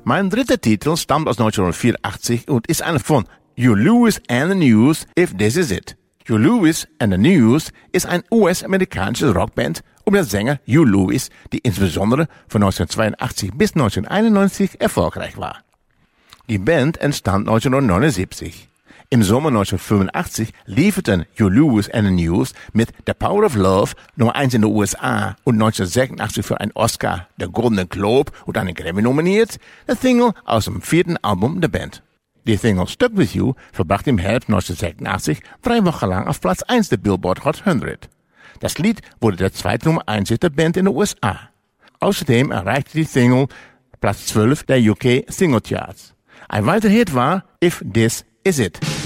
Mein dritter Titel stammt aus 1984 und ist einer von Huey Lewis and the News, If This Is It. Huey Lewis and the News ist eine US-amerikanische Rockband um den Sänger Huey Lewis, die insbesondere von 1982 bis 1991 erfolgreich war. Die Band entstand 1979. Im Sommer 1985 lieferten Huey Lewis and the News mit The Power of Love Nummer 1 in den USA und 1986 für einen Oscar, der Golden Globe und einen Grammy nominiert, der Single aus dem 4. Album der Band. Die Single Stuck With You verbrachte im Herbst 1986 3 Wochen lang auf Platz 1 der Billboard Hot 100. Das Lied wurde der zweite Nummer 1 der Band in den USA. Außerdem erreichte die Single Platz 12 der UK Single Charts. Ein weiterer Hit war If This Is It.